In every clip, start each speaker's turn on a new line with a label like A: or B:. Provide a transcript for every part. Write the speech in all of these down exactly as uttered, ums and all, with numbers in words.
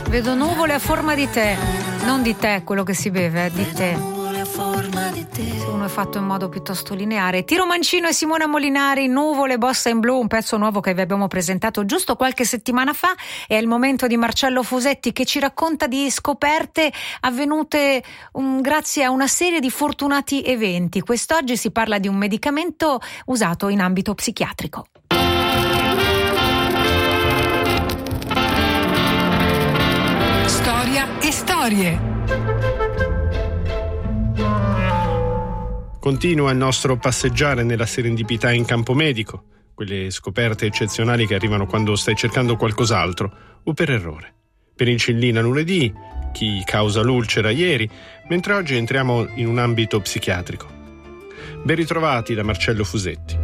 A: Vedo nuvole a forma di tè, non di tè quello che si beve, eh, di tè. Se uno è fatto in modo piuttosto lineare. Tiro Mancino e Simona Molinari, Nuvole, Bossa in Blu, un pezzo nuovo che vi abbiamo presentato giusto qualche settimana fa. È il momento di Marcello Fusetti che ci racconta di scoperte avvenute um, grazie a una serie di fortunati eventi. Quest'oggi si parla di un medicamento usato in ambito psichiatrico.
B: Storia e storie.
C: Continua il nostro passeggiare nella serendipità in campo medico, quelle scoperte eccezionali che arrivano quando stai cercando qualcos'altro o per errore. Penicillina lunedì, chi causa l'ulcera ieri, mentre oggi entriamo in un ambito psichiatrico. Ben ritrovati da Marcello Fusetti.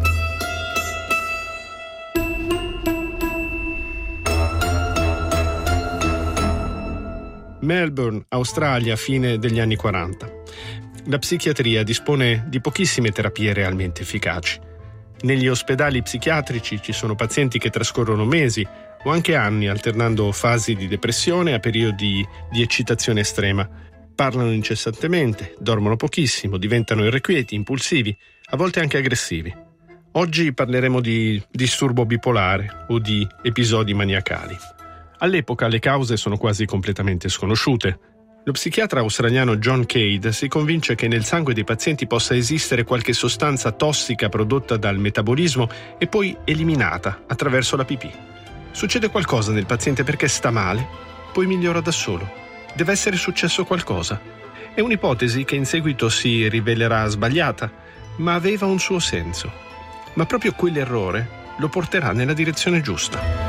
C: Melbourne, Australia, fine degli anni quaranta. La psichiatria dispone di pochissime terapie realmente efficaci. Negli ospedali psichiatrici ci sono pazienti che trascorrono mesi o anche anni alternando fasi di depressione a periodi di eccitazione estrema. Parlano incessantemente, dormono pochissimo, diventano irrequieti, impulsivi, a volte anche aggressivi. Oggi parleremo di disturbo bipolare o di episodi maniacali. All'epoca le cause sono quasi completamente sconosciute. Lo psichiatra australiano John Cade si convince che nel sangue dei pazienti possa esistere qualche sostanza tossica prodotta dal metabolismo e poi eliminata attraverso la pipì. Succede qualcosa nel paziente perché sta male, poi migliora da solo. Deve essere successo qualcosa. È un'ipotesi che in seguito si rivelerà sbagliata, ma aveva un suo senso. Ma proprio quell'errore lo porterà nella direzione giusta.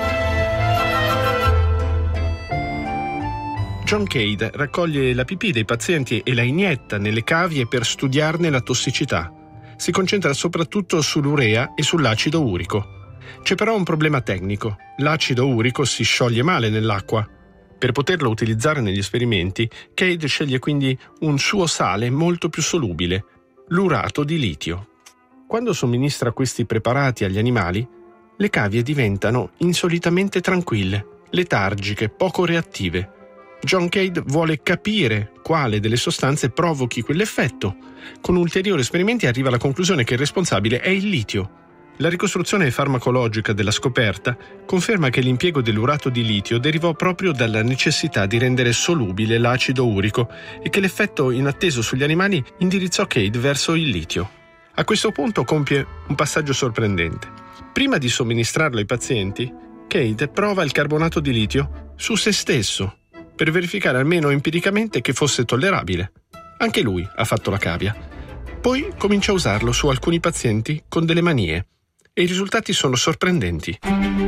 C: John Cade raccoglie la pipì dei pazienti e la inietta nelle cavie per studiarne la tossicità. Si concentra soprattutto sull'urea e sull'acido urico. C'è però un problema tecnico. L'acido urico si scioglie male nell'acqua. Per poterlo utilizzare negli esperimenti, Cade sceglie quindi un suo sale molto più solubile, l'urato di litio. Quando somministra questi preparati agli animali, le cavie diventano insolitamente tranquille, letargiche, poco reattive. John Cade vuole capire quale delle sostanze provochi quell'effetto. Con ulteriori esperimenti arriva alla conclusione che il responsabile è il litio. La ricostruzione farmacologica della scoperta conferma che l'impiego dell'urato di litio derivò proprio dalla necessità di rendere solubile l'acido urico e che l'effetto inatteso sugli animali indirizzò Cade verso il litio. A questo punto compie un passaggio sorprendente. Prima di somministrarlo ai pazienti, Cade prova il carbonato di litio su se stesso, per verificare almeno empiricamente che fosse tollerabile. Anche lui ha fatto la cavia. Poi comincia a usarlo su alcuni pazienti con delle manie e i risultati sono sorprendenti.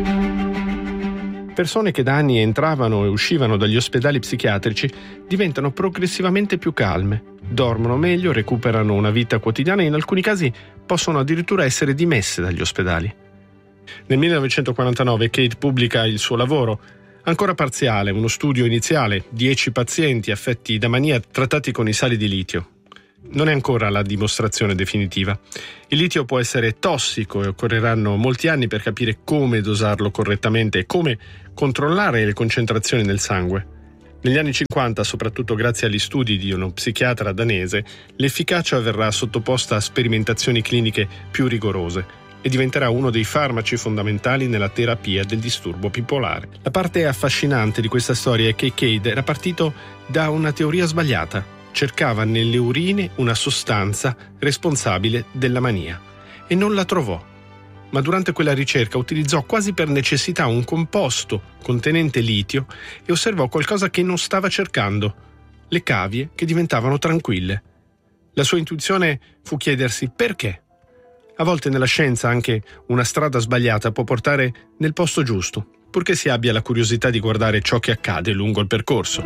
C: Persone che da anni entravano e uscivano dagli ospedali psichiatrici diventano progressivamente più calme, dormono meglio, recuperano una vita quotidiana e in alcuni casi possono addirittura essere dimesse dagli ospedali. Nel millenovecentoquarantanove Cade pubblica il suo lavoro, ancora parziale, uno studio iniziale, dieci pazienti affetti da mania trattati con i sali di litio. Non è ancora la dimostrazione definitiva. Il litio può essere tossico e occorreranno molti anni per capire come dosarlo correttamente e come controllare le concentrazioni nel sangue. Negli anni cinquanta, soprattutto grazie agli studi di uno psichiatra danese, l'efficacia verrà sottoposta a sperimentazioni cliniche più rigorose e diventerà uno dei farmaci fondamentali nella terapia del disturbo bipolare. La parte affascinante di questa storia è che Cade era partito da una teoria sbagliata. Cercava nelle urine una sostanza responsabile della mania e non la trovò. Ma durante quella ricerca utilizzò quasi per necessità un composto contenente litio e osservò qualcosa che non stava cercando: le cavie che diventavano tranquille. La sua intuizione fu chiedersi perché. A volte nella scienza anche una strada sbagliata può portare nel posto giusto, purché si abbia la curiosità di guardare ciò che accade lungo il percorso.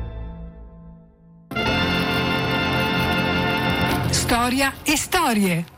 B: Storia e storie.